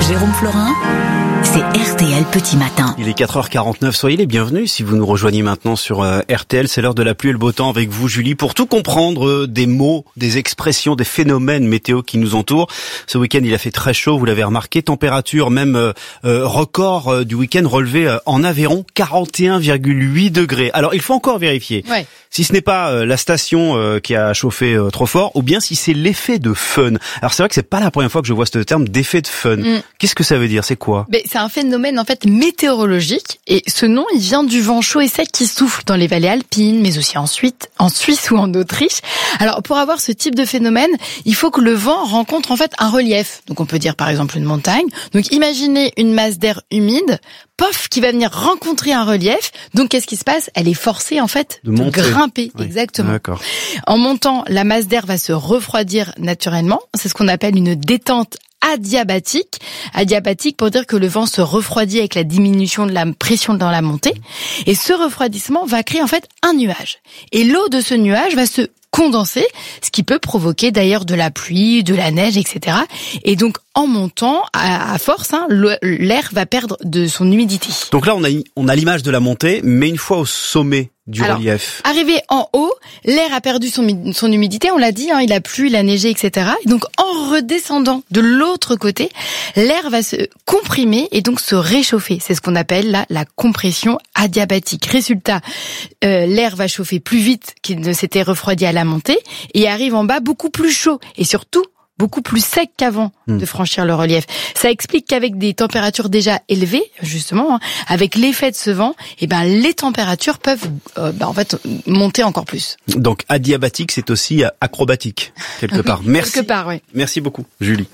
Jérôme Florin, c'est RTL Petit Matin. Il est 4h49, soyez les bienvenus si vous nous rejoignez maintenant sur RTL. C'est l'heure de la pluie et le beau temps avec vous Julie pour tout comprendre des mots, des expressions, des phénomènes météo qui nous entourent. Ce week-end il a fait très chaud, vous l'avez remarqué, température même record du week-end relevé en Aveyron, 41,8 degrés. Alors il faut encore vérifier si ce n'est pas la station qui a chauffé trop fort ou bien si c'est l'effet de fun. Alors c'est vrai que c'est pas la première fois que je vois ce terme d'effet de fun. Qu'est-ce que ça veut dire? C'est quoi? C'est un phénomène en fait météorologique et ce nom il vient du vent chaud et sec qui souffle dans les vallées alpines mais aussi en Suisse ou en Autriche. Alors pour avoir ce type de phénomène, il faut que le vent rencontre en fait un relief. Donc on peut dire par exemple une montagne. Donc imaginez une masse d'air humide, qui va venir rencontrer un relief. Donc qu'est-ce qui se passe? Elle est forcée en fait de grimper. Oui. Exactement. D'accord. En montant, la masse d'air va se refroidir naturellement. C'est ce qu'on appelle une détente adiabatique. Adiabatique pour dire que le vent se refroidit avec la diminution de la pression dans la montée. Et ce refroidissement va créer en fait un nuage. Et l'eau de ce nuage va se condenser, ce qui peut provoquer d'ailleurs de la pluie, de la neige, etc. Et donc en montant, à force, l'air va perdre de son humidité. Donc là, on a l'image de la montée, mais une fois au sommet du relief. Arrivé en haut, l'air a perdu son humidité, on l'a dit, il a plu, il a neigé, etc. Et donc en redescendant de l'autre côté, l'air va se comprimer et donc se réchauffer. C'est ce qu'on appelle là la compression adiabatique. Résultat, l'air va chauffer plus vite qu'il ne s'était refroidi à la montée et arrive en bas beaucoup plus chaud et surtout beaucoup plus sec qu'avant de franchir le relief. Ça explique qu'avec des températures déjà élevées, justement, avec l'effet de ce vent, les températures peuvent en fait monter encore plus. Donc adiabatique, c'est aussi acrobatique quelque part. Merci. Quelque part, oui. Merci beaucoup, Julie.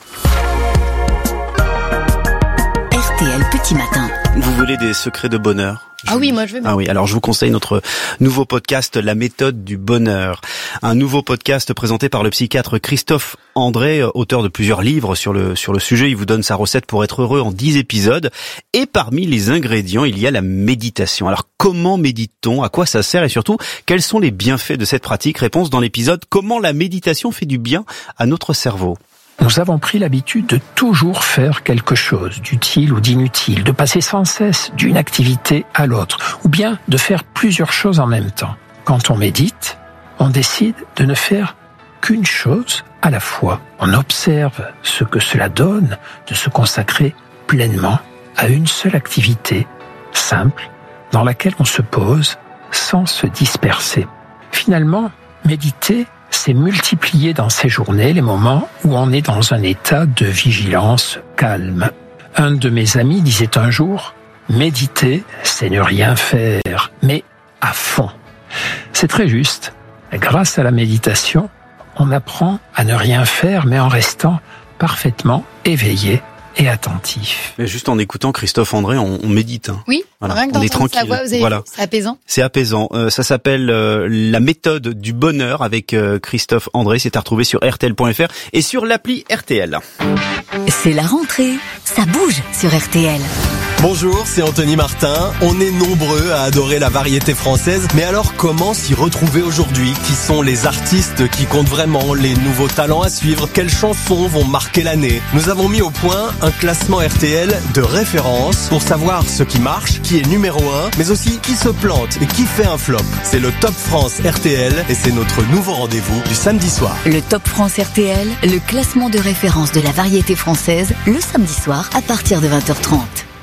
RTL Petit Matin. Vous voulez des secrets de bonheur? Ah oui, moi je veux bien. Ah oui, alors je vous conseille notre nouveau podcast, La méthode du bonheur. Un nouveau podcast présenté par le psychiatre Christophe André, auteur de plusieurs livres sur le sujet. Il vous donne sa recette pour être heureux en 10 épisodes. Et parmi les ingrédients, il y a la méditation. Alors comment médite-t-on? À quoi ça sert? Et surtout, quels sont les bienfaits de cette pratique? Réponse dans l'épisode Comment la méditation fait du bien à notre cerveau. Nous avons pris l'habitude de toujours faire quelque chose, d'utile ou d'inutile, de passer sans cesse d'une activité à l'autre, ou bien de faire plusieurs choses en même temps. Quand on médite, on décide de ne faire qu'une chose à la fois. On observe ce que cela donne de se consacrer pleinement à une seule activité, simple, dans laquelle on se pose sans se disperser. Finalement, méditer, c'est multiplier dans ces journées les moments où on est dans un état de vigilance calme. Un de mes amis disait un jour, méditer, c'est ne rien faire, mais à fond. C'est très juste. Grâce à la méditation, on apprend à ne rien faire, mais en restant parfaitement éveillé et attentif. Mais juste en écoutant Christophe André, on médite. Oui, voilà. Rien que d'entendre sa voix, c'est apaisant. C'est apaisant. Ça s'appelle La méthode du bonheur avec Christophe André. C'est à retrouver sur RTL.fr et sur l'appli RTL. C'est la rentrée, ça bouge sur RTL. Bonjour, c'est Anthony Martin. On est nombreux à adorer la variété française, mais alors comment s'y retrouver aujourd'hui? Qui sont les artistes qui comptent vraiment, les nouveaux talents à suivre? Quelles chansons vont marquer l'année? Nous avons mis au point un classement RTL de référence pour savoir ce qui marche, qui est numéro 1, mais aussi qui se plante et qui fait un flop. C'est le Top France RTL et c'est notre nouveau rendez-vous du samedi soir. Le Top France RTL, le classement de référence de la variété française, le samedi soir à partir de 20h30.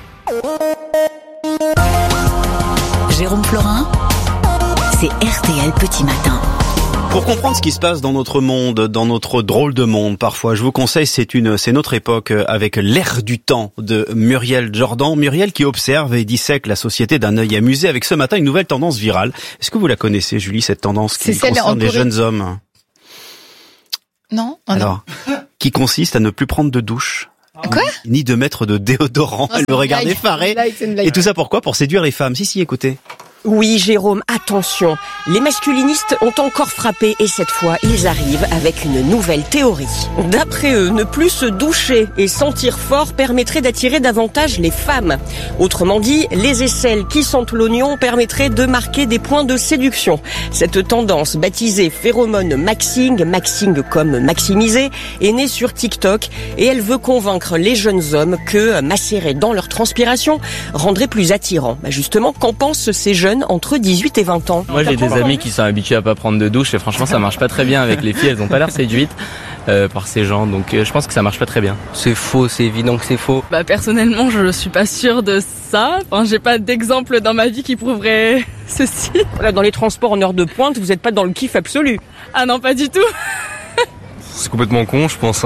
Jérôme Florin, c'est RTL Petit Matin. Pour comprendre ce qui se passe dans notre monde, dans notre drôle de monde parfois, je vous conseille, c'est notre époque avec L'air du temps de Muriel Jordan. Muriel qui observe et dissèque la société d'un œil amusé avec ce matin une nouvelle tendance virale. Est-ce que vous la connaissez, Julie, cette tendance qui concerne les jeunes hommes? Non. Alors, qui consiste à ne plus prendre de douche. Quoi? Ni de mettre de déodorant. Elle me regarde effarée. Et tout ça pourquoi? Pour séduire les femmes. Si, écoutez. Oui, Jérôme, attention. Les masculinistes ont encore frappé et cette fois, ils arrivent avec une nouvelle théorie. D'après eux, ne plus se doucher et sentir fort permettrait d'attirer davantage les femmes. Autrement dit, les aisselles qui sentent l'oignon permettraient de marquer des points de séduction. Cette tendance, baptisée phéromone maxing comme maximiser, est née sur TikTok et elle veut convaincre les jeunes hommes que macérer dans leur transpiration rendrait plus attirant. Justement, qu'en pensent ces jeunes entre 18 et 20 ans? Moi j'ai des amis qui sont habitués à pas prendre de douche et franchement ça marche pas très bien avec les filles, elles ont pas l'air séduites par ces gens, donc je pense que ça marche pas très bien. C'est faux, c'est évident que c'est faux. Personnellement je suis pas sûre de ça, j'ai pas d'exemple dans ma vie qui prouverait ceci. Voilà, dans les transports en heure de pointe, vous êtes pas dans le kiff absolu? Ah non, pas du tout. C'est complètement con, je pense.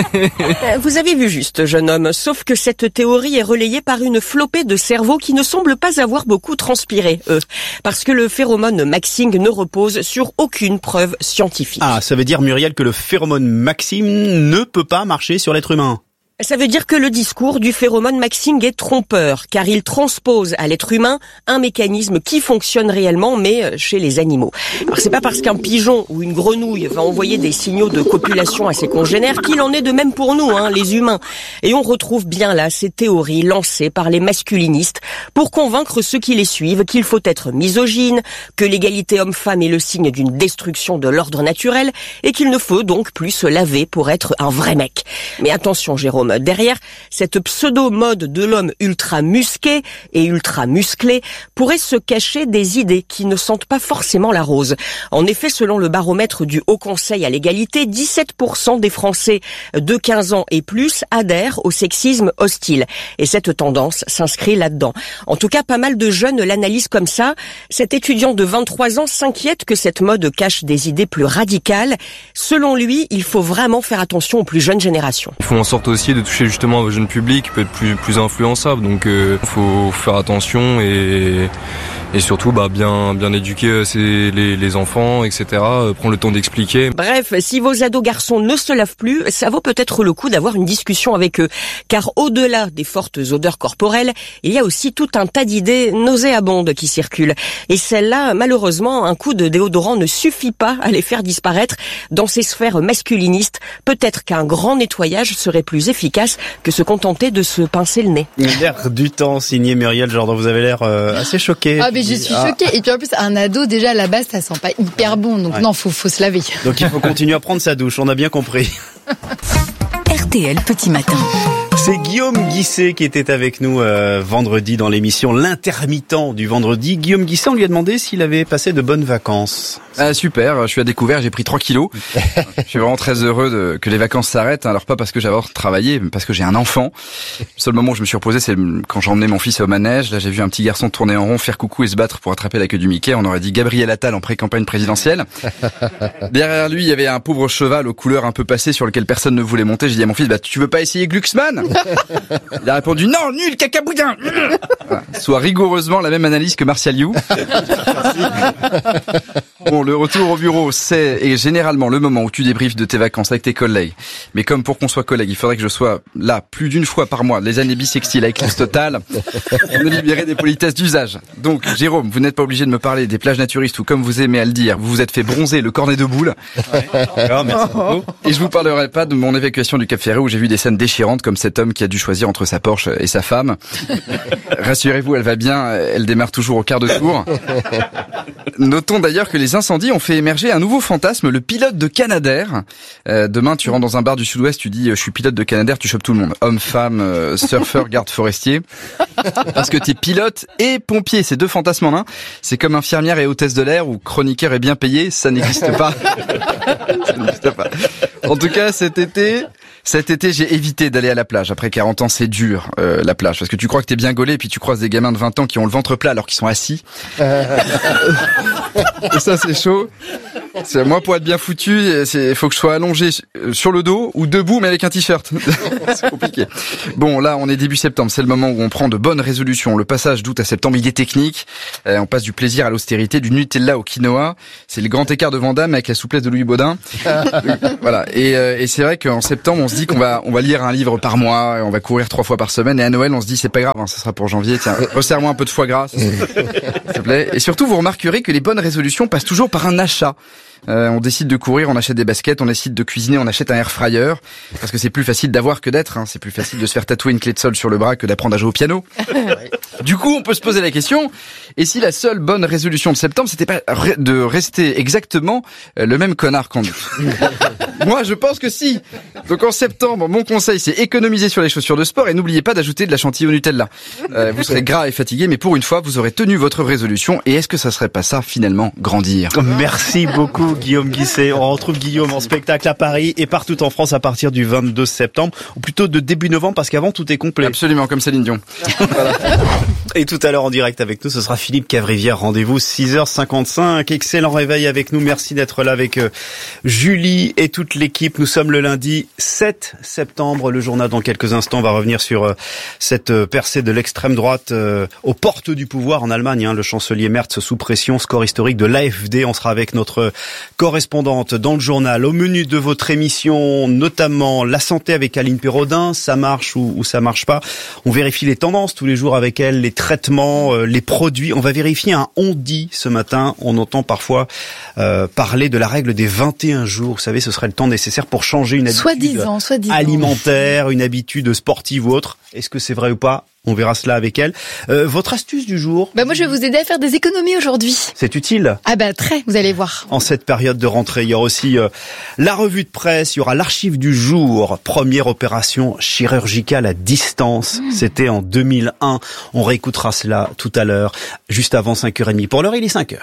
Vous avez vu juste, jeune homme, sauf que cette théorie est relayée par une flopée de cerveaux qui ne semblent pas avoir beaucoup transpiré, parce que le phéromone maxing ne repose sur aucune preuve scientifique. Ah, ça veut dire, Muriel, que le phéromone maxing ne peut pas marcher sur l'être humain. Ça veut dire que le discours du phéromone maxing est trompeur, car il transpose à l'être humain un mécanisme qui fonctionne réellement, mais chez les animaux. Alors c'est pas parce qu'un pigeon ou une grenouille va envoyer des signaux de copulation à ses congénères qu'il en est de même pour nous, les humains. Et on retrouve bien là ces théories lancées par les masculinistes pour convaincre ceux qui les suivent qu'il faut être misogyne, que l'égalité homme-femme est le signe d'une destruction de l'ordre naturel et qu'il ne faut donc plus se laver pour être un vrai mec. Mais attention, Jérôme, derrière cette pseudo-mode de l'homme ultra musqué et ultra musclé pourrait se cacher des idées qui ne sentent pas forcément la rose. En effet, selon le baromètre du Haut Conseil à l'égalité, 17% des Français de 15 ans et plus adhèrent au sexisme hostile. Et cette tendance s'inscrit là-dedans. En tout cas, pas mal de jeunes l'analysent comme ça. Cet étudiant de 23 ans s'inquiète que cette mode cache des idées plus radicales. Selon lui, il faut vraiment faire attention aux plus jeunes générations. Il faut en sorte aussi de toucher justement un jeune public qui peut être plus influençable, donc faut faire attention et surtout bien éduquer les enfants, etc. Prendre le temps d'expliquer. Bref, si vos ados garçons ne se lavent plus, ça vaut peut-être le coup d'avoir une discussion avec eux, car au-delà des fortes odeurs corporelles, il y a aussi tout un tas d'idées nauséabondes qui circulent. Et celles-là, malheureusement, un coup de déodorant ne suffit pas à les faire disparaître. Dans ces sphères masculinistes, peut-être qu'un grand nettoyage serait plus efficace que se contenter de se pincer le nez. L'air du temps, signé Muriel Jourdan, vous avez l'air assez choqué. Ah mais je suis choquée. Et puis en plus, un ado, déjà à la base, ça sent pas hyper bon. Donc non, faut se laver. Donc il faut continuer à prendre sa douche, on a bien compris. RTL Petit Matin. C'est Guillaume Guisset qui était avec nous vendredi dans l'émission L'intermittent du vendredi. Guillaume Guisset, on lui a demandé s'il avait passé de bonnes vacances. Ah super, je suis à découvert, j'ai pris 3 kilos. Je suis vraiment très heureux que les vacances s'arrêtent. Alors pas parce que j'avais travaillé, mais parce que j'ai un enfant. Le seul moment où je me suis reposé, c'est quand j'ai emmené mon fils au manège. Là j'ai vu un petit garçon tourner en rond, faire coucou et se battre pour attraper la queue du Mickey. On aurait dit Gabriel Attal en pré-campagne présidentielle. Derrière lui, il y avait un pauvre cheval aux couleurs un peu passées sur lequel personne ne voulait monter. J'ai dit à mon fils, tu veux pas essayer Glucksmann? Il a répondu non, nul, cacaboudin. Voilà. Soit rigoureusement la même analyse que Martial You. Bon, le retour au bureau, c'est généralement le moment où tu débriefes de tes vacances avec tes collègues. Mais comme pour qu'on soit collègue, il faudrait que je sois là plus d'une fois par mois, les années bissextiles avec Close Total, pour me libérer des politesses d'usage. Donc, Jérôme, vous n'êtes pas obligé de me parler des plages naturistes ou comme vous aimez à le dire, vous vous êtes fait bronzer le cornet de boule. D'accord, merci beaucoup. Et je vous parlerai pas de mon évacuation du Cap Ferré où j'ai vu des scènes déchirantes comme cet homme qui a dû choisir entre sa Porsche et sa femme. Rassurez-vous, elle va bien, elle démarre toujours au quart de tour. Notons d'ailleurs que les incendies ont fait émerger un nouveau fantasme, le pilote de Canadair. Demain, tu rentres dans un bar du Sud-Ouest, tu dis je suis pilote de Canadair, tu chopes tout le monde. Homme, femme, surfeur, garde forestier. Parce que t'es pilote et pompier, c'est 2 fantasmes en un. C'est comme infirmière et hôtesse de l'air ou chroniqueur et bien payé, ça n'existe pas. Ça n'existe pas. En tout cas, cet été, j'ai évité d'aller à la plage. Après 40 ans, c'est dur, la plage. Parce que tu crois que t'es bien gaulé, puis tu croises des gamins de 20 ans qui ont le ventre plat alors qu'ils sont assis. Et ça, c'est chaud. Moi, pour être bien foutu, il faut que je sois allongé sur le dos ou debout, mais avec un t-shirt. C'est compliqué. Bon, là, on est début septembre. C'est le moment où on prend de bonnes résolutions. Le passage d'août à septembre, il est technique. On passe du plaisir à l'austérité, du Nutella au quinoa. C'est le grand écart de Van Damme avec la souplesse de Louis Baudin. Voilà. Et c'est vrai qu'en septembre, on se dit qu'on va lire un livre par mois, on va courir 3 fois par semaine. Et à Noël, on se dit, c'est pas grave, ça sera pour janvier. Tiens, resserre-moi un peu de foie gras, s'il te plaît. Et surtout, vous remarquerez que les bonnes résolutions passent toujours par un achat. On décide de courir, on achète des baskets, on décide de cuisiner, on achète un air fryer, parce que c'est plus facile d'avoir que d'être, C'est plus facile de se faire tatouer une clé de sol sur le bras que d'apprendre à jouer au piano. Du coup, on peut se poser la question, et si la seule bonne résolution de septembre, c'était pas de rester exactement le même connard qu'en août? Moi, je pense que si. Donc en septembre, mon conseil, c'est économiser sur les chaussures de sport et n'oubliez pas d'ajouter de la chantilly au Nutella. Vous serez gras et fatigué, mais pour une fois, vous aurez tenu votre résolution, et est-ce que ça serait pas ça, finalement, grandir? Merci beaucoup. Guillaume Guisset. On retrouve Guillaume en spectacle à Paris et partout en France à partir du 22 septembre, ou plutôt de début novembre, parce qu'avant tout est complet. Absolument, comme Céline Dion. Voilà. Et tout à l'heure en direct avec nous, ce sera Philippe Cavrivière. Rendez-vous 6h55. Excellent réveil avec nous. Merci d'être là avec Julie et toute l'équipe. Nous sommes le lundi 7 septembre. Le journal dans quelques instants va revenir sur cette percée de l'extrême droite aux portes du pouvoir en Allemagne. Le chancelier Merz sous pression, score historique de l'AfD. On sera avec notre correspondante dans le journal. Au menu de votre émission, notamment la santé avec Aline Pérodin. Ça marche ou ça marche pas. On vérifie les tendances tous les jours avec elle, les traitements, les produits. On va vérifier un on-dit ce matin. On entend parfois parler de la règle des 21 jours. Vous savez, ce serait le temps nécessaire pour changer une habitude alimentaire, une habitude sportive ou autre. Est-ce que c'est vrai ou pas? On verra cela avec elle. Votre astuce du jour? Moi, je vais vous aider à faire des économies aujourd'hui. C'est utile? Très, vous allez voir. En cette période de rentrée, il y aura aussi la revue de presse, il y aura l'archive du jour. Première opération chirurgicale à distance. C'était en 2001. On réécoutera cela tout à l'heure, juste avant 5h30. Pour l'heure, il est 5h.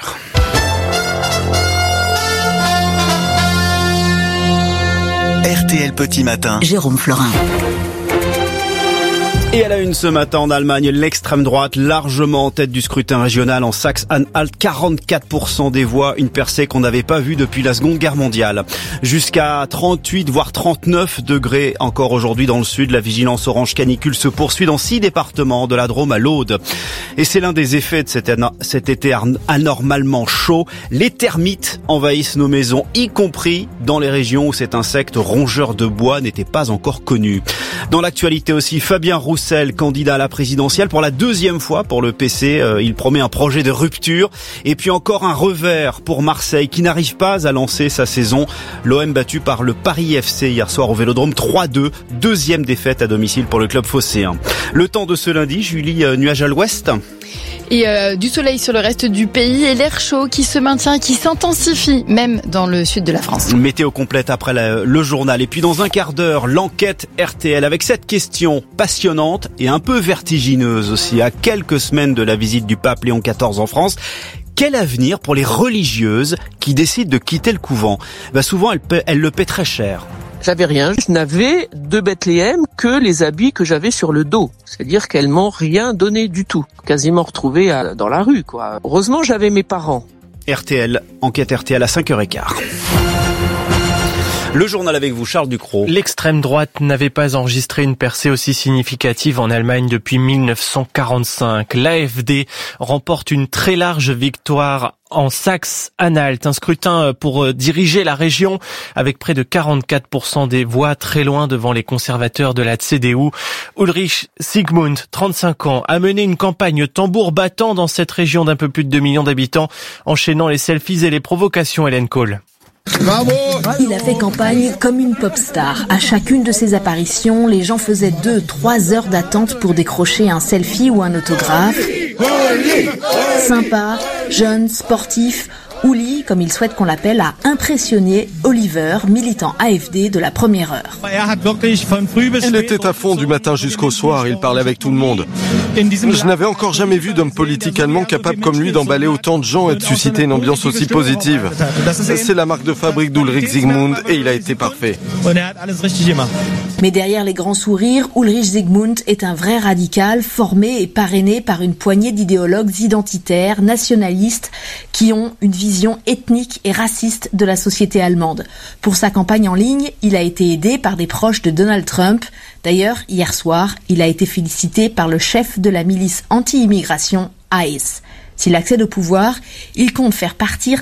RTL Petit Matin. Jérôme Florin. Et à la une ce matin en Allemagne, l'extrême droite largement en tête du scrutin régional en Saxe-Anhalt, 44% des voix, une percée qu'on n'avait pas vue depuis la Seconde Guerre mondiale. Jusqu'à 38 voire 39 degrés encore aujourd'hui dans le sud. La vigilance orange canicule se poursuit dans 6 départements, de la Drôme à l'Aude. Et c'est l'un des effets de cet été anormalement chaud. Les termites envahissent nos maisons, y compris dans les régions où cet insecte rongeur de bois n'était pas encore connu. Dans l'actualité aussi, Fabien Roussel, candidat à la présidentielle pour la 2e fois pour le PC. Il promet un projet de rupture. Et puis encore un revers pour Marseille qui n'arrive pas à lancer sa saison. L'OM battu par le Paris FC hier soir au Vélodrome 3-2. 2e défaite à domicile pour le club phocéen. Le temps de ce lundi, Julie, nuage à l'ouest. Et du soleil sur le reste du pays et l'air chaud qui se maintient, qui s'intensifie même dans le sud de la France. Météo complète après le journal. Et puis dans un quart d'heure, l'enquête RTL avec cette question passionnante et un peu vertigineuse aussi. À quelques semaines de la visite du pape Léon XIV en France, quel avenir pour les religieuses qui décident de quitter le couvent? Souvent, elles le paient très cher. J'avais rien, je n'avais de Bethléem que les habits que j'avais sur le dos. C'est-à-dire qu'elles m'ont rien donné du tout. Quasiment retrouvé dans la rue, quoi. Heureusement, j'avais mes parents. RTL, enquête RTL à 5h15. Le journal avec vous, Charles Ducrot. L'extrême droite n'avait pas enregistré une percée aussi significative en Allemagne depuis 1945. L'AfD remporte une très large victoire en Saxe-Anhalt, un scrutin pour diriger la région avec près de 44% des voix, très loin devant les conservateurs de la CDU. Ulrich Siegmund, 35 ans, a mené une campagne tambour battant dans cette région d'un peu plus de 2 millions d'habitants, enchaînant les selfies et les provocations. Hélène Kohl. Bravo! Il a fait campagne comme une pop star. À chacune de ses apparitions, les gens faisaient 2-3 heures d'attente pour décrocher un selfie ou un autographe. Sympa, jeune, sportif, Uli, comme il souhaite qu'on l'appelle, a impressionné Oliver, militant AfD de la première heure. Il était à fond du matin jusqu'au soir, il parlait avec tout le monde. Je n'avais encore jamais vu d'homme politique allemand capable comme lui d'emballer autant de gens et de susciter une ambiance aussi positive. C'est la marque de fabrique d'Ulrich Zygmunt et il a été parfait. Mais derrière les grands sourires, Ulrich Zygmunt est un vrai radical, formé et parrainé par une poignée d'idéologues identitaires, nationalistes, qui ont une vision ethnique et raciste de la société allemande. Pour sa campagne en ligne, il a été aidé par des proches de Donald Trump. D'ailleurs, hier soir, il a été félicité par le chef de la milice anti-immigration, ICE. S'il accède au pouvoir, il compte faire partir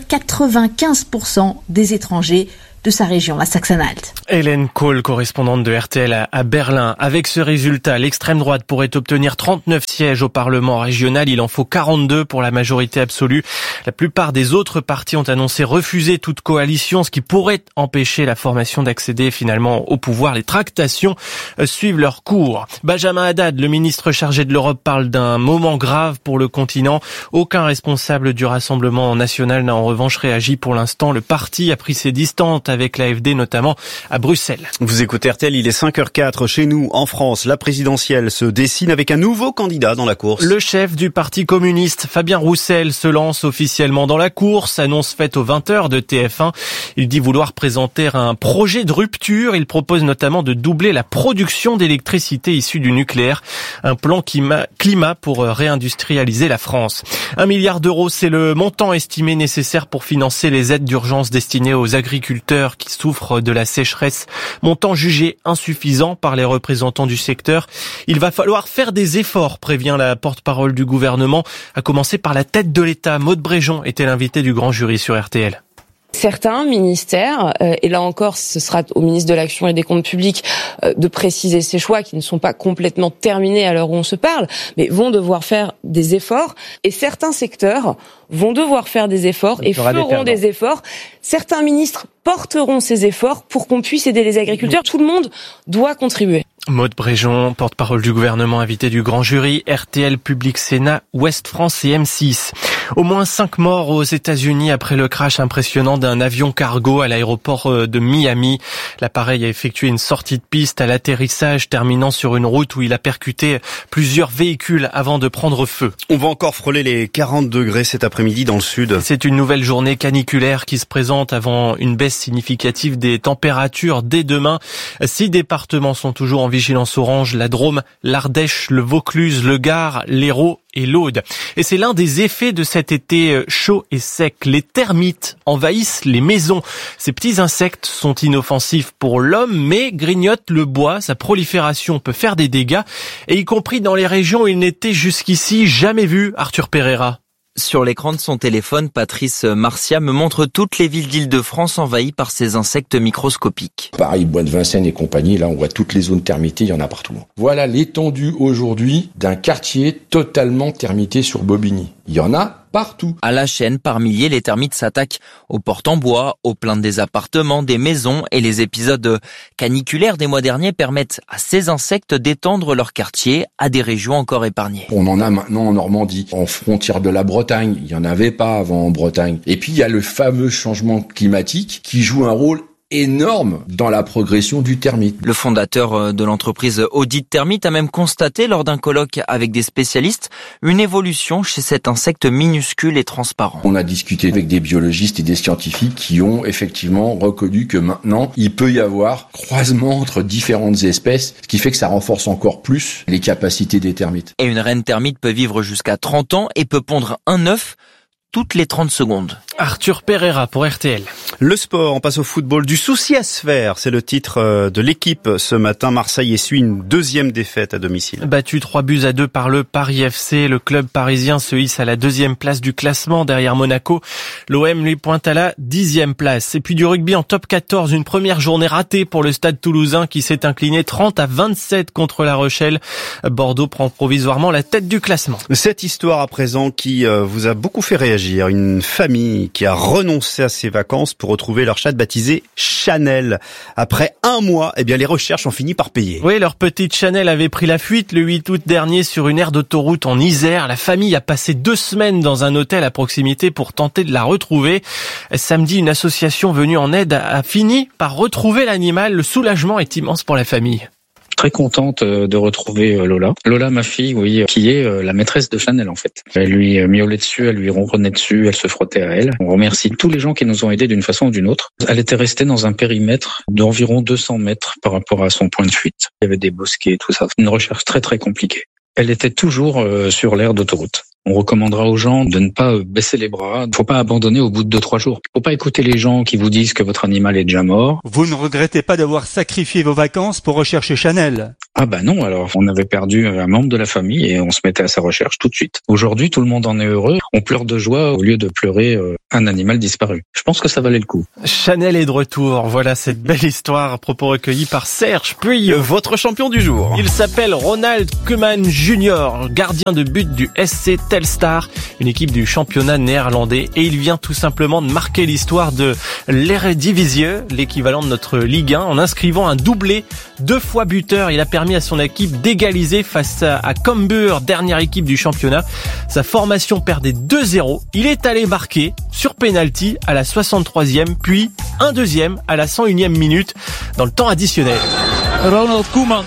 95% des étrangers de sa région, la Saxe-Anhalt. Hélène Kohl, correspondante de RTL à Berlin. Avec ce résultat, l'extrême droite pourrait obtenir 39 sièges au Parlement régional. Il en faut 42 pour la majorité absolue. La plupart des autres partis ont annoncé refuser toute coalition, ce qui pourrait empêcher la formation d'accéder finalement au pouvoir. Les tractations suivent leur cours. Benjamin Haddad, le ministre chargé de l'Europe, parle d'un moment grave pour le continent. Aucun responsable du Rassemblement national n'a en revanche réagi pour l'instant. Le parti a pris ses distances avec l'AfD, notamment à Bruxelles. Vous écoutez RTL, il est 5h04. Chez nous, en France, la présidentielle se dessine avec un nouveau candidat dans la course. Le chef du Parti communiste, Fabien Roussel, se lance officiellement dans la course. Annonce faite aux 20h de TF1. Il dit vouloir présenter un projet de rupture. Il propose notamment de doubler la production d'électricité issue du nucléaire. Un plan climat pour réindustrialiser la France. 1 milliard d'euros, c'est le montant estimé nécessaire pour financer les aides d'urgence destinées aux agriculteurs qui souffrent de la sécheresse, montant jugé insuffisant par les représentants du secteur. Il va falloir faire des efforts, prévient la porte-parole du gouvernement, à commencer par la tête de l'État. Maude Bréjon était l'invité du grand jury sur RTL. Certains ministères, et là encore ce sera au ministre de l'Action et des Comptes Publics de préciser ses choix qui ne sont pas complètement terminés à l'heure où on se parle, mais vont devoir faire des efforts, et certains secteurs vont devoir faire des efforts et feront des efforts. Certains ministres porteront ces efforts pour qu'on puisse aider les agriculteurs. Tout le monde doit contribuer. Maude Bréjon, porte-parole du gouvernement, invité du grand jury, RTL, Public Sénat, Ouest France et M6. Au moins 5 morts aux États-Unis après le crash impressionnant d'un avion cargo à l'aéroport de Miami. L'appareil a effectué une sortie de piste à l'atterrissage, terminant sur une route où il a percuté plusieurs véhicules avant de prendre feu. On va encore frôler les 40 degrés cet après-midi dans le sud. C'est une nouvelle journée caniculaire qui se présente avant une baisse significative des températures dès demain. 6 départements sont toujours en vigilance orange, la Drôme, l'Ardèche, le Vaucluse, le Gard, l'Hérault et l'Aude. Et c'est l'un des effets de cet été chaud et sec. Les termites envahissent les maisons. Ces petits insectes sont inoffensifs pour l'homme, mais grignotent le bois. Sa prolifération peut faire des dégâts, et y compris dans les régions où il n'était jusqu'ici jamais vu. Arthur Pereira. Sur l'écran de son téléphone, Patrice Marcia me montre toutes les villes d'Île-de-France envahies par ces insectes microscopiques. Pareil, Bois de Vincennes et compagnie, là on voit toutes les zones termitées, il y en a partout. Voilà l'étendue aujourd'hui d'un quartier totalement termité sur Bobigny. Il y en a partout. À la chaîne, par milliers, les termites s'attaquent aux portes en bois, aux plaintes des appartements, des maisons, et les épisodes caniculaires des mois derniers permettent à ces insectes d'étendre leur quartier à des régions encore épargnées. On en a maintenant en Normandie, en frontière de la Bretagne. Il n'y en avait pas avant en Bretagne. Et puis il y a le fameux changement climatique qui joue un rôle énorme dans la progression du termite. Le fondateur de l'entreprise Audit Termite a même constaté lors d'un colloque avec des spécialistes une évolution chez cet insecte minuscule et transparent. On a discuté avec des biologistes et des scientifiques qui ont effectivement reconnu que maintenant il peut y avoir croisement entre différentes espèces, ce qui fait que ça renforce encore plus les capacités des termites. Et une reine termite peut vivre jusqu'à 30 ans et peut pondre un œuf toutes les 30 secondes. Arthur Pereira pour RTL. Le sport, on passe au football. Du souci à se faire, c'est le titre de l'équipe ce matin. Marseille essuie une deuxième défaite à domicile. Battu 3-2 par le Paris FC, le club parisien se hisse à la 2e place du classement derrière Monaco. L'OM lui pointe à la 10e place. Et puis du rugby en top 14, une première journée ratée pour le Stade Toulousain qui s'est incliné 30-27 contre La Rochelle. Bordeaux prend provisoirement la tête du classement. Cette histoire à présent qui vous a beaucoup fait réagir. Une famille qui a renoncé à ses vacances pour retrouver leur chatte baptisée Chanel. Après 1 mois, les recherches ont fini par payer. Oui, leur petite Chanel avait pris la fuite le 8 août dernier sur une aire d'autoroute en Isère. La famille a passé 2 semaines dans un hôtel à proximité pour tenter de la retrouver. Samedi, une association venue en aide a fini par retrouver l'animal. Le soulagement est immense pour la famille. très contente de retrouver Lola. Lola, ma fille, oui, qui est la maîtresse de Chanel en fait. Elle lui miaulait dessus, elle lui ronronnait dessus, elle se frottait à elle. On remercie tous les gens qui nous ont aidés d'une façon ou d'une autre. Elle était restée dans un périmètre d'environ 200 mètres par rapport à son point de fuite. Il y avait des bosquets, tout ça. Une recherche très très compliquée. Elle était toujours sur l'aire d'autoroute. On recommandera aux gens de ne pas baisser les bras. Il ne faut pas abandonner au bout de 2-3 jours. Il ne faut pas écouter les gens qui vous disent que votre animal est déjà mort. Vous ne regrettez pas d'avoir sacrifié vos vacances pour rechercher Chanel? Ah bah non, alors on avait perdu un membre de la famille et on se mettait à sa recherche tout de suite. Aujourd'hui, tout le monde en est heureux. On pleure de joie au lieu de pleurer un animal disparu. Je pense que ça valait le coup. Chanel est de retour. Voilà cette belle histoire à propos recueillie par Serge Puy, votre champion du jour. Il s'appelle Ronald Koeman Jr., gardien de but du SC Telstar, une équipe du championnat néerlandais, et il vient tout simplement de marquer l'histoire de l'Eredivisie, l'équivalent de notre Ligue 1, en inscrivant un doublé, 2 fois buteur. Il a permis à son équipe d'égaliser face à Cambuur, dernière équipe du championnat. Sa formation perdait 2-0. Il est allé marquer sur penalty à la 63e, puis un deuxième à la 101e minute dans le temps additionnel. Ronald Koeman.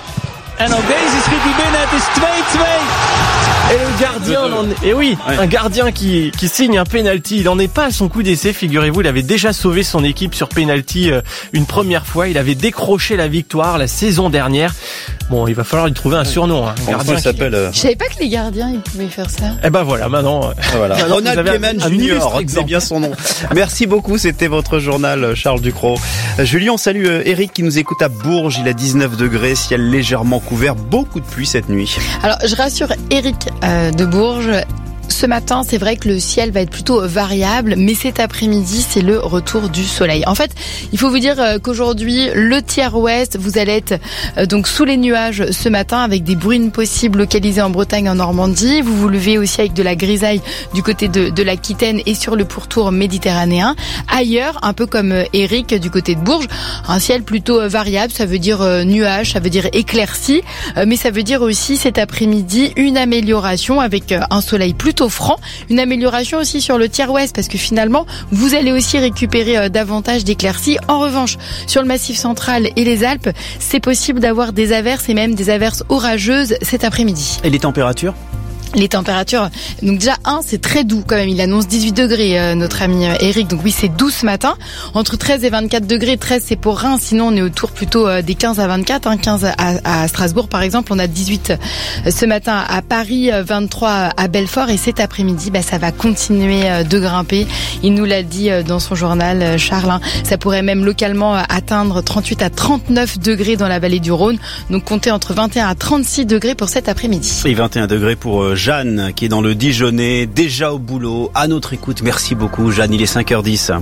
En ook deze schiet hij binnen, het is 2-2. Et le gardien, un gardien qui signe un penalty, il n'en est pas à son coup d'essai, figurez-vous, il avait déjà sauvé son équipe sur penalty une première fois, il avait décroché la victoire la saison dernière. Bon, il va falloir lui trouver un surnom. Un gardien s'appelle. Je savais pas que les gardiens ils pouvaient faire ça. Eh ben voilà, maintenant. Ronald Koeman Jr., c'est bien son nom. Merci beaucoup, c'était votre journal, Charles Ducrot. Julien, salut Eric qui nous écoute à Bourges, il a 19 degrés, ciel légèrement couvert, beaucoup de pluie cette nuit. Alors, je rassure Eric de Bourges. Ce matin, c'est vrai que le ciel va être plutôt variable, mais cet après-midi, c'est le retour du soleil. En fait, il faut vous dire qu'aujourd'hui, le tiers ouest, vous allez être donc sous les nuages ce matin avec des bruines possibles localisées en Bretagne, en Normandie. Vous vous levez aussi avec de la grisaille du côté de l'Aquitaine et sur le pourtour méditerranéen. Ailleurs, un peu comme Eric du côté de Bourges, un ciel plutôt variable, ça veut dire nuages, ça veut dire éclairci, mais ça veut dire aussi cet après-midi une amélioration avec un soleil plutôt franc, une amélioration aussi sur le tiers ouest parce que finalement vous allez aussi récupérer davantage d'éclaircies. En revanche, sur le Massif central et les Alpes, c'est possible d'avoir des averses et même des averses orageuses cet après-midi. Et les températures ? Les températures, donc déjà c'est très doux quand même, il annonce 18 degrés notre ami Eric, donc oui c'est doux ce matin, entre 13 et 24 degrés, 13 c'est pour Reims, sinon on est autour plutôt des 15 à 24, 15 à Strasbourg par exemple, on a 18 ce matin à Paris, 23 à Belfort et cet après-midi ça va continuer de grimper, il nous l'a dit dans son journal Charles, ça pourrait même localement atteindre 38 à 39 degrés dans la vallée du Rhône, donc comptez entre 21 à 36 degrés pour cet après-midi. Et 21 degrés pour Jeanne qui est dans le Dijonais, déjà au boulot, à notre écoute. Merci beaucoup Jeanne, il est 5h10.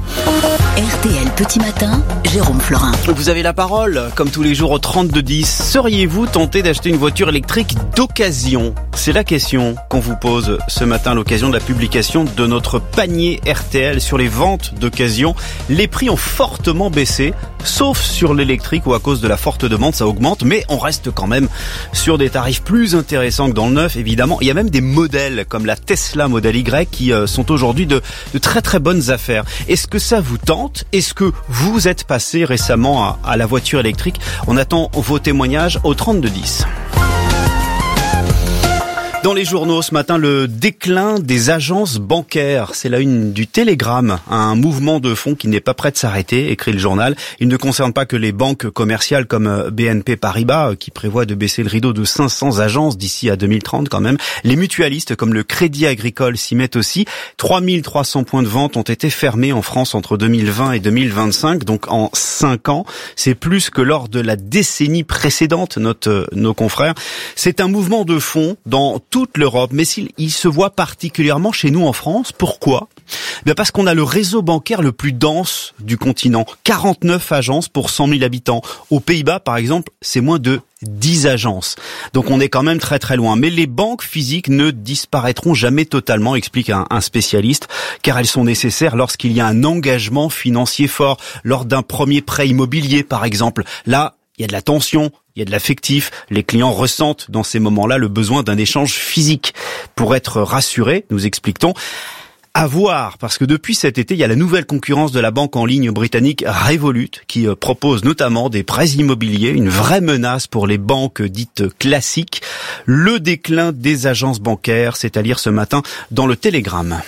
RTL Petit Matin, Jérôme Florin. Vous avez la parole, comme tous les jours au 3210. Seriez-vous tenté d'acheter une voiture électrique d'occasion ? C'est la question qu'on vous pose ce matin à l'occasion de la publication de notre panier RTL sur les ventes d'occasion. Les prix ont fortement baissé, sauf sur l'électrique où à cause de la forte demande ça augmente, mais on reste quand même sur des tarifs plus intéressants que dans le neuf évidemment. Il y a même des modèles comme la Tesla Model Y qui sont aujourd'hui de très très bonnes affaires. Est-ce que ça vous tente ? Est-ce que vous êtes passé récemment à la voiture électrique ? On attend vos témoignages au 3210. Dans les journaux ce matin, le déclin des agences bancaires. C'est la une du Télégramme, un mouvement de fond qui n'est pas prêt de s'arrêter, écrit le journal. Il ne concerne pas que les banques commerciales comme BNP Paribas, qui prévoit de baisser le rideau de 500 agences d'ici à 2030 quand même. Les mutualistes comme le Crédit Agricole s'y mettent aussi. 3300 points de vente ont été fermés en France entre 2020 et 2025, donc en 5 ans. C'est plus que lors de la décennie précédente, notent nos confrères. C'est un mouvement de fond dans toute l'Europe, mais il se voit particulièrement chez nous en France. Pourquoi ? Parce qu'on a le réseau bancaire le plus dense du continent. 49 agences pour 100 000 habitants. Aux Pays-Bas, par exemple, c'est moins de 10 agences. Donc on est quand même très très loin. Mais les banques physiques ne disparaîtront jamais totalement, explique un spécialiste, car elles sont nécessaires lorsqu'il y a un engagement financier fort, lors d'un premier prêt immobilier, par exemple. Là, il y a de la tension, il y a de l'affectif. Les clients ressentent dans ces moments-là le besoin d'un échange physique. Pour être rassurés, nous explique-t-on, À voir, parce que depuis cet été, il y a la nouvelle concurrence de la banque en ligne britannique Revolut qui propose notamment des prêts immobiliers, une vraie menace pour les banques dites classiques. Le déclin des agences bancaires, c'est à lire ce matin dans le Télégramme.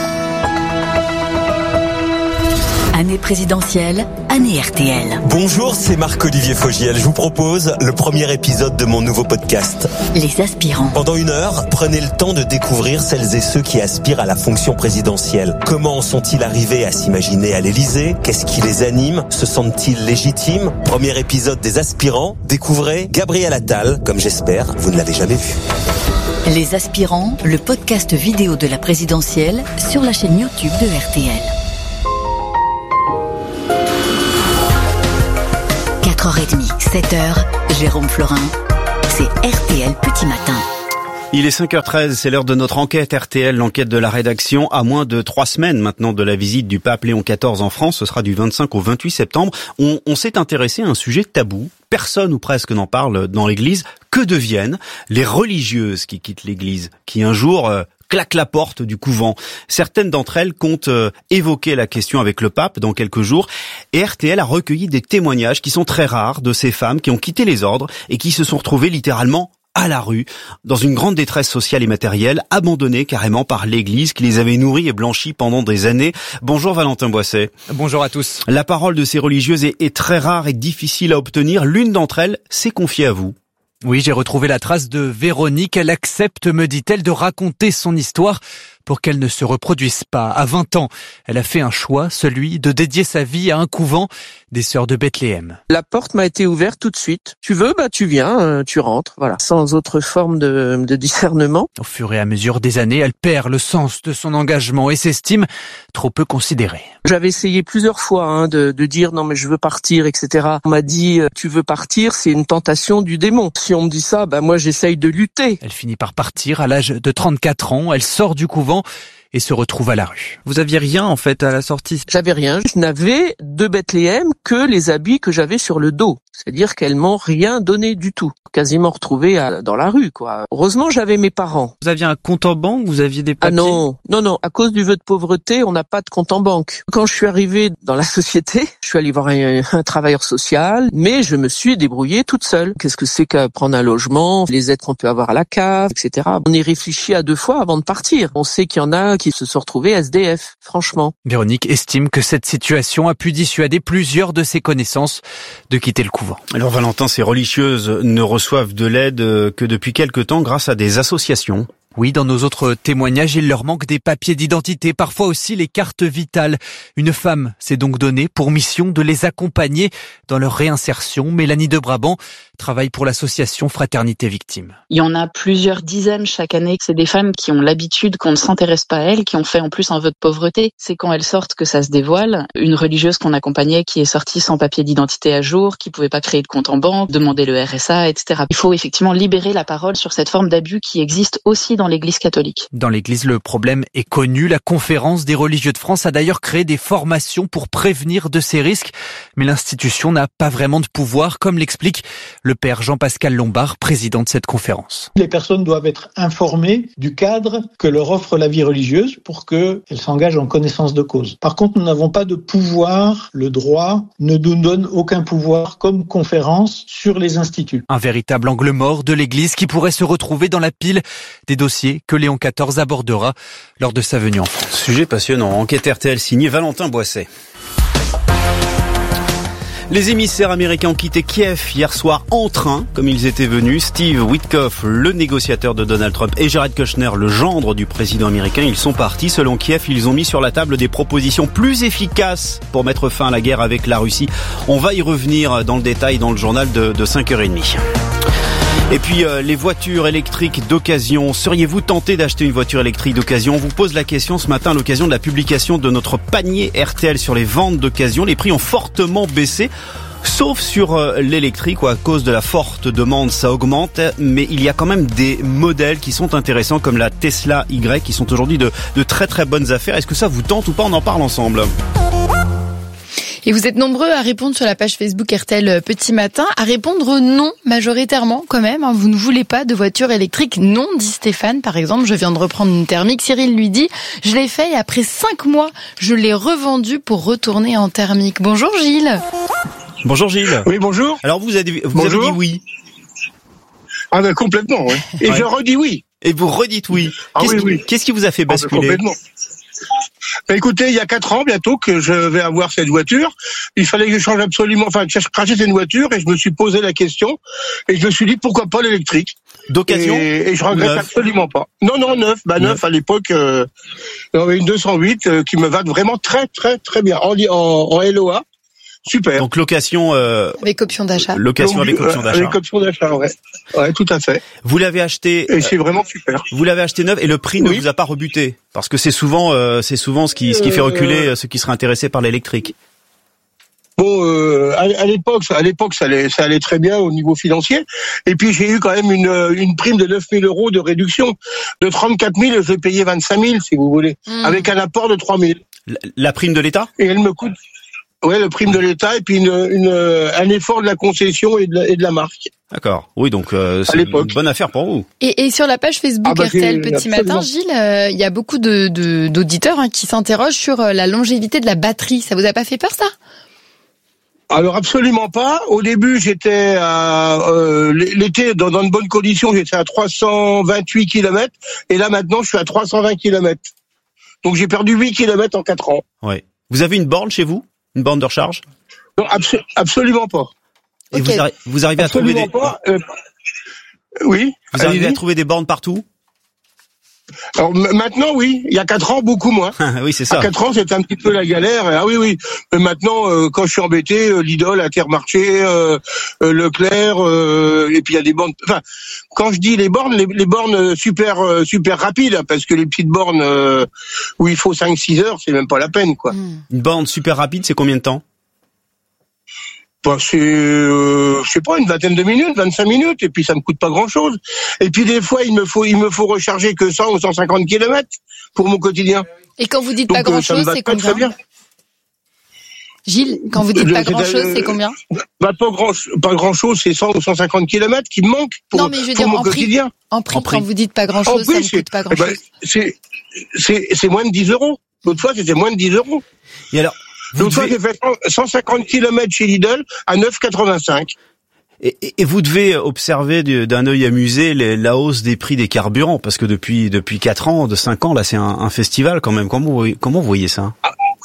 Année présidentielle, année RTL. Bonjour, c'est Marc-Olivier Fogiel. Je vous propose le premier épisode de mon nouveau podcast. Les aspirants. Pendant 1 heure, prenez le temps de découvrir celles et ceux qui aspirent à la fonction présidentielle. Comment sont-ils arrivés à s'imaginer à l'Élysée? Qu'est-ce qui les anime? Se sentent-ils légitimes? Premier épisode des aspirants. Découvrez Gabriel Attal, comme j'espère, vous ne l'avez jamais vu. Les aspirants, le podcast vidéo de la présidentielle sur la chaîne YouTube de RTL. 4h30, 7h, Jérôme Florin, c'est RTL Petit Matin. Il est 5h13, c'est l'heure de notre enquête RTL, l'enquête de la rédaction, à moins de 3 semaines maintenant de la visite du pape Léon XIV en France. Ce sera du 25 au 28 septembre. On s'est intéressé à un sujet tabou. Personne ou presque n'en parle dans l'église. Que deviennent les religieuses qui quittent l'église, qui un jour claquent la porte du couvent? Certaines d'entre elles comptent évoquer la question avec le pape dans quelques jours. Et RTL a recueilli des témoignages qui sont très rares de ces femmes qui ont quitté les ordres et qui se sont retrouvées littéralement à la rue, dans une grande détresse sociale et matérielle, abandonnées carrément par l'Église qui les avait nourries et blanchies pendant des années. Bonjour Valentin Boisset. Bonjour à tous. La parole de ces religieuses est très rare et difficile à obtenir. L'une d'entre elles s'est confiée à vous. Oui, j'ai retrouvé la trace de Véronique. Elle accepte, me dit-elle, de raconter son histoire pour qu'elle ne se reproduise pas. À 20 ans, elle a fait un choix, celui de dédier sa vie à un couvent des Sœurs de Bethléem. La porte m'a été ouverte tout de suite. Tu veux, tu viens, tu rentres, voilà. Sans autre forme de discernement. Au fur et à mesure des années, elle perd le sens de son engagement et s'estime trop peu considérée. J'avais essayé plusieurs fois de dire non mais je veux partir, etc. On m'a dit tu veux partir, c'est une tentation du démon. Si on me dit ça, moi j'essaye de lutter. Elle finit par partir à l'âge de 34 ans. Elle sort du couvent et se retrouve à la rue. Vous aviez rien en fait à la sortie? J'avais rien. Je n'avais de Bethléem que les habits que j'avais sur le dos. C'est-à-dire qu'elles m'ont rien donné du tout. Quasiment retrouvé dans la rue, quoi. Heureusement, j'avais mes parents. Vous aviez un compte en banque? Vous aviez des papiers? Ah non. À cause du vœu de pauvreté, on n'a pas de compte en banque. Quand je suis arrivé dans la société, je suis allé voir un travailleur social, mais je me suis débrouillée toute seule. Qu'est-ce que c'est qu'à prendre un logement, les aides qu'on peut avoir à la cave, etc. On y réfléchit à 2 fois avant de partir. On sait qu'il y en a qui se sont retrouvés SDF, franchement. Véronique estime que cette situation a pu dissuader plusieurs de ses connaissances de quitter le couvent. Alors Valentin, ces religieuses ne reçoivent de l'aide que depuis quelque temps grâce à des associations. Oui, dans nos autres témoignages, il leur manque des papiers d'identité, parfois aussi les cartes vitales. Une femme s'est donc donnée pour mission de les accompagner dans leur réinsertion. Mélanie de Brabant travaille pour l'association Fraternité Victime. Il y en a plusieurs dizaines chaque année. C'est des femmes qui ont l'habitude qu'on ne s'intéresse pas à elles, qui ont fait en plus un vœu de pauvreté. C'est quand elles sortent que ça se dévoile. Une religieuse qu'on accompagnait qui est sortie sans papier d'identité à jour, qui pouvait pas créer de compte en banque, demander le RSA, etc. Il faut effectivement libérer la parole sur cette forme d'abus qui existe aussi dans l'Église catholique. Dans l'Église, le problème est connu. La Conférence des religieux de France a d'ailleurs créé des formations pour prévenir de ces risques. Mais l'institution n'a pas vraiment de pouvoir, comme l'explique le père Jean-Pascal Lombard, président de cette conférence. Les personnes doivent être informées du cadre que leur offre la vie religieuse pour qu'elles s'engagent en connaissance de cause. Par contre, nous n'avons pas de pouvoir. Le droit ne nous donne aucun pouvoir comme conférence sur les instituts. Un véritable angle mort de l'Église qui pourrait se retrouver dans la pile des dossiers que Léon XIV abordera lors de sa venue en France. Sujet passionnant. Enquête RTL signé Valentin Boisset. Les émissaires américains ont quitté Kiev hier soir en train, comme ils étaient venus. Steve Witkoff, le négociateur de Donald Trump, et Jared Kushner, le gendre du président américain, ils sont partis. Selon Kiev, ils ont mis sur la table des propositions plus efficaces pour mettre fin à la guerre avec la Russie. On va y revenir dans le détail dans le journal de 5h30. Et puis les voitures électriques d'occasion. Seriez-vous tenté d'acheter une voiture électrique d'occasion? On vous pose la question ce matin à l'occasion de la publication de notre panier RTL sur les ventes d'occasion. Les prix ont fortement baissé. Sauf sur l'électrique où à cause de la forte demande ça augmente, mais il y a quand même des modèles qui sont intéressants comme la Tesla Y qui sont aujourd'hui de très très bonnes affaires. Est-ce que ça vous tente ou pas? On en parle ensemble. Et vous êtes nombreux à répondre sur la page Facebook RTL Petit Matin, à répondre non majoritairement quand même. Vous ne voulez pas de voiture électrique? Non, dit Stéphane. Par exemple, je viens de reprendre une thermique. Cyril lui dit, je l'ai fait et après 5 mois, je l'ai revendu pour retourner en thermique. Bonjour Gilles. Bonjour Gilles. Oui, bonjour. Alors vous avez dit oui. Ah ben complètement, oui. Et je redis oui. Et vous redites oui. Qu'est-ce qui vous a fait basculer? Complètement. Ben écoutez, il y a 4 ans bientôt que je vais avoir cette voiture. Il fallait que je change absolument, je rachète une voiture et je me suis posé la question et je me suis dit pourquoi pas l'électrique. D'occasion? Et je regrette absolument pas. Non, neuf. Neuf à l'époque, il y avait une 208 qui me va vraiment très très très bien en LOA. Super. Donc location avec option d'achat. Location avec option d'achat. Avec option d'achat, ouais. Ouais, tout à fait. Vous l'avez acheté. Et c'est vraiment super. Vous l'avez acheté neuf et le prix ne vous a pas rebuté parce que c'est souvent ce qui fait reculer ceux qui seraient intéressés par l'électrique. Bon, à l'époque, ça allait très bien au niveau financier. Et puis j'ai eu quand même une prime de 9 000 € de réduction. De 34 000, je vais payer 25 000 si vous voulez, avec un apport de 3 000. La prime de l'État? Et elle me coûte. Ouais, le prime de l'État et puis un effort de la concession et de la marque. D'accord. Oui, donc c'est une bonne affaire pour vous. Et sur la page Facebook RTL Petit Matin, Gilles, il y a beaucoup d'auditeurs qui s'interrogent sur la longévité de la batterie. Ça vous a pas fait peur, ça? Alors absolument pas. Au début, j'étais l'été dans de bonnes conditions, j'étais à 328 km et là maintenant je suis à 320 km. Donc j'ai perdu 8 km en 4 ans. Ouais. Vous avez une borne chez vous? Une borne de recharge? Non, absolument pas. Et vous arrivez à trouver des... Oui. Vous arrivez à trouver des bornes partout? Alors maintenant, oui. Il y a 4 ans, beaucoup moins. Oui, c'est ça. À 4 ans, c'était un petit peu la galère. Ah oui. Mais maintenant, quand je suis embêté, Lidl, Intermarché, Leclerc, et puis il y a des bornes... Enfin, quand je dis les bornes super rapides, parce que les petites bornes où il faut 5-6 heures, c'est même pas la peine, quoi. Une borne super rapide, c'est combien de temps? C'est, je sais pas, une vingtaine de minutes, 25 minutes, et puis ça me coûte pas grand-chose. Et puis des fois, il me faut recharger que 100 ou 150 km pour mon quotidien. Et quand vous dites pas grand-chose, c'est combien? Très bien. Gilles, quand vous dites pas grand-chose, c'est combien? Pas grand-chose, c'est 100 ou 150 km qui me manquent pour mon quotidien. En prix, quand vous dites pas grand-chose, ça ne coûte pas grand-chose. C'est moins de 10 €. L'autre fois, c'était moins de 10 €. Et alors, l'autre fois, j'ai fait 150 km chez Lidl à 9,85. Et vous devez observer d'un œil amusé la hausse des prix des carburants, parce que depuis 4 ans, de 5 ans, là, c'est un festival quand même. Comment vous voyez ça?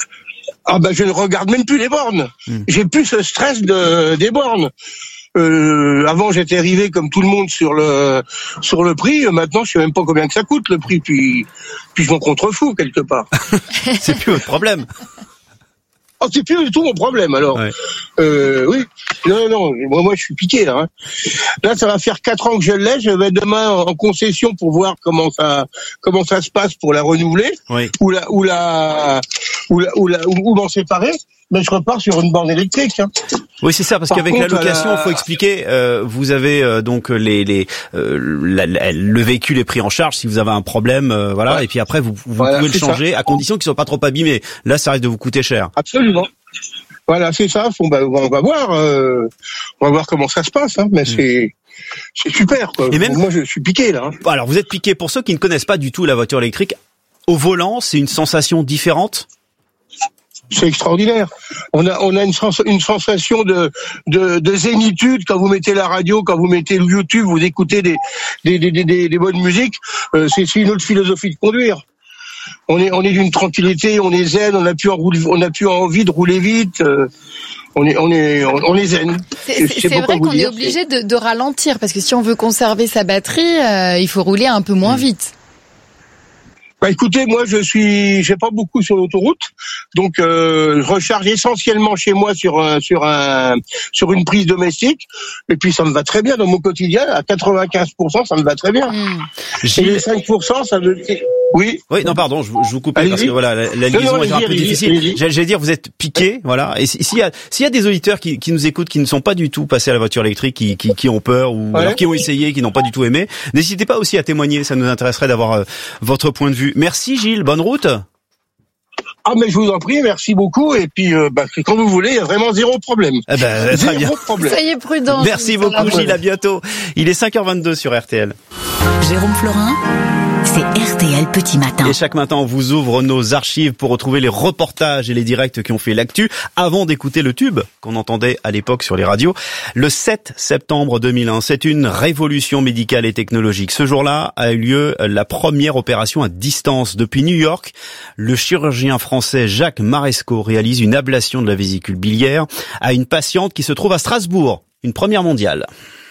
Je ne regarde même plus les bornes. J'ai plus ce stress des bornes. Avant, j'étais arrivé comme tout le monde sur le prix. Maintenant, je sais même pas combien que ça coûte le prix. Puis je m'en contrefous quelque part. C'est plus votre problème. Oh, c'est plus du tout mon problème, alors. Ouais. Oui. Non. Moi, je suis piqué, là. Là, ça va faire 4 ans que je l'ai. Je vais demain en concession pour voir comment ça se passe pour la renouveler. Oui. Ou m'en séparer. Mais je repars sur une borne électrique. Oui, c'est ça, parce qu'avec la location, il faut expliquer, vous avez donc le véhicule est pris en charge si vous avez un problème, voilà, et puis après vous pouvez le changer à condition qu'il soit pas trop abîmé. Là, ça risque de vous coûter cher. Absolument. Voilà, c'est ça. On va voir comment ça se passe, mais c'est super, quoi. Et même moi, je suis piqué là. Alors, vous êtes piqué. Pour ceux qui ne connaissent pas du tout la voiture électrique, au volant, c'est une sensation différente. C'est extraordinaire. On a une sensation de zénitude quand vous mettez la radio, quand vous mettez le YouTube, vous écoutez des bonnes musiques. C'est une autre philosophie de conduire. On est d'une tranquillité, on est zen, on n'a plus envie de rouler vite. On est zen. C'est vrai qu'on est obligé de ralentir parce que si on veut conserver sa batterie, il faut rouler un peu moins vite. Écoutez, moi j'ai pas beaucoup sur l'autoroute, donc je recharge essentiellement chez moi sur une prise domestique, et puis ça me va très bien dans mon quotidien. À 95%, ça me va très bien. Et les 5%, ça me... Oui. Oui, non, pardon, je vous coupe parce que voilà, la liaison est un peu difficile. J'allais dire, vous êtes piqué, voilà. Et s'il y a des auditeurs qui nous écoutent, qui ne sont pas du tout passés à la voiture électrique, qui ont peur ou alors qui ont essayé, qui n'ont pas du tout aimé, n'hésitez pas aussi à témoigner. Ça nous intéresserait d'avoir votre point de vue. Merci Gilles, bonne route. Ah, mais je vous en prie, merci beaucoup. Et puis, quand vous voulez, il y a vraiment zéro problème. Très bien. Problème. Soyez prudents. Merci beaucoup, Gilles. À bientôt. Il est 5h22 sur RTL. Jérôme Florin, c'est RTL Petit Matin. Et chaque matin, on vous ouvre nos archives pour retrouver les reportages et les directs qui ont fait l'actu avant d'écouter le tube qu'on entendait à l'époque sur les radios. Le 7 septembre 2001, c'est une révolution médicale et technologique. Ce jour-là a eu lieu la première opération à distance. Depuis New York, le chirurgien français Jacques Marescot réalise une ablation de la vésicule biliaire à une patiente qui se trouve à Strasbourg. Une première mondiale.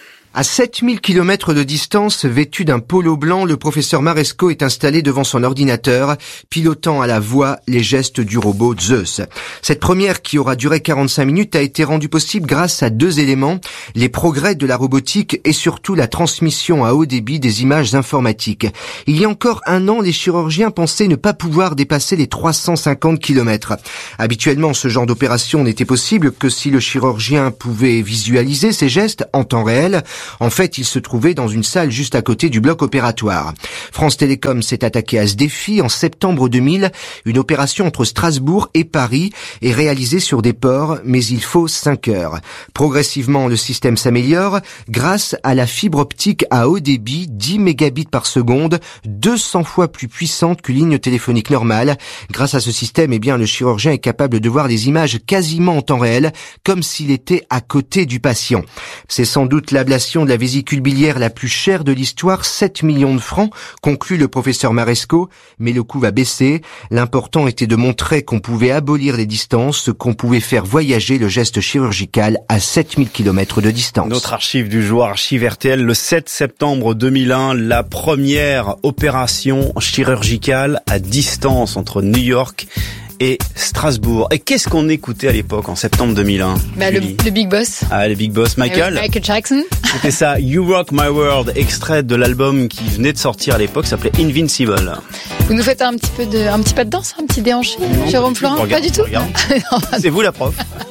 À 7000 km de distance, vêtu d'un polo blanc, le professeur Marescot est installé devant son ordinateur, pilotant à la voix les gestes du robot Zeus. Cette première, qui aura duré 45 minutes, a été rendue possible grâce à 2 éléments, les progrès de la robotique et surtout la transmission à haut débit des images informatiques. Il y a encore un an, les chirurgiens pensaient ne pas pouvoir dépasser les 350 km. Habituellement, ce genre d'opération n'était possible que si le chirurgien pouvait visualiser ses gestes en temps réel. En fait, il se trouvait dans une salle juste à côté du bloc opératoire. France Télécom s'est attaqué à ce défi en septembre 2000. Une opération entre Strasbourg et Paris est réalisée sur des ports, mais il faut 5 heures. Progressivement, le système s'améliore grâce à la fibre optique à haut débit, 10 mégabits par seconde, 200 fois plus puissante qu'une ligne téléphonique normale. Grâce à ce système, le chirurgien est capable de voir les images quasiment en temps réel, comme s'il était à côté du patient. C'est sans doute l'ablation de la vésicule biliaire la plus chère de l'histoire, 7 millions de francs, conclut le professeur Marescot, mais le coût va baisser. L'important était de montrer qu'on pouvait abolir les distances, qu'on pouvait faire voyager le geste chirurgical à 7000 km de distance. Notre archive du jour, archive RTL, le 7 septembre 2001, la première opération chirurgicale à distance entre New York et Strasbourg. Et qu'est-ce qu'on écoutait à l'époque, en septembre 2001? Le Big Boss. Ah, le Big Boss, Michael. Michael Jackson. C'était ça, You Rock My World, extrait de l'album qui venait de sortir à l'époque, s'appelait Invincible. Vous nous faites un petit pas de danse, un petit déhanché, Jérôme Florin? Pas du tout. C'est vous la prof.